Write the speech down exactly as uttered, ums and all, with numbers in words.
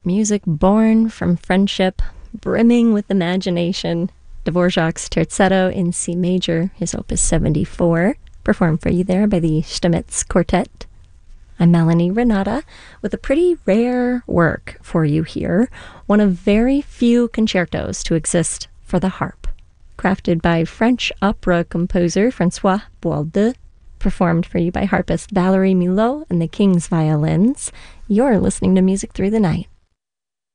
Music born from friendship, brimming with imagination. Dvorak's Terzetto in C major, his opus seventy-four, performed for you there by the Stamitz Quartet. I'm Melanie Renata with a pretty rare work for you here, one of very few concertos to exist for the harp. Crafted by French opera composer François Boisdeu, performed for you by harpist Valerie Milot and the King's Violins. You're listening to Music Through the Night.